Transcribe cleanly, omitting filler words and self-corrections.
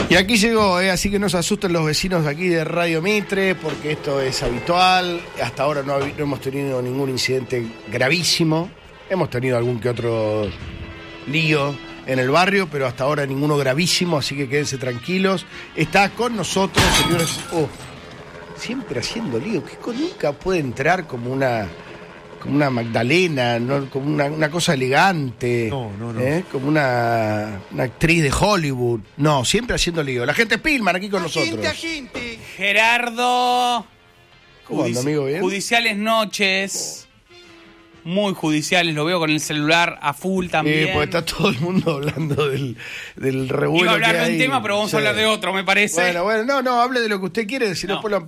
Y aquí llegó, así que no se asusten los vecinos de aquí de Radio Mitre, porque esto es habitual. Hasta ahora no hemos tenido ningún incidente gravísimo. Hemos tenido algún que otro lío en el barrio, pero hasta ahora ninguno gravísimo, así que quédense tranquilos. Está con nosotros, señores. Siempre haciendo lío, que nunca puede entrar como una Magdalena, ¿no? Como una cosa elegante, no. Como una actriz de Hollywood. No, siempre haciendo lío. La gente Spillman aquí con nosotros. Agente. Gerardo. ¿Cómo anda, amigo? ¿Bien? Judiciales noches. Muy judiciales, lo veo con el celular a full también. Pues está todo el mundo hablando del revuelo. Iba a hablar que de un hay. tema, pero vamos a hablar de otro, me parece. Bueno, no, hable de lo que usted quiere, si no, después lo